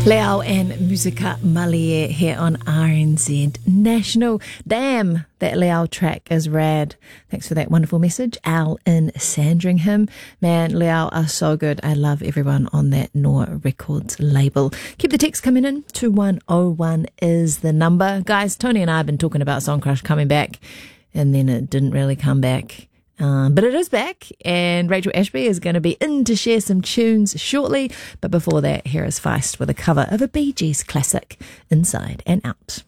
Leo and Musica Malie here on RNZ National. Damn, that Leo track is rad. Thanks for that wonderful message, Al in Sandringham. Man, Leo are so good. I love everyone on that Noah Records label. Keep the text coming in. 2101 is the number. Guys, Tony and I have been talking about Song Crush coming back, and then it didn't really come back. But it is back, and Rachel Ashby is going to be in to share some tunes shortly. But before that, here is Feist with a cover of a Bee Gees classic, Inside and Out.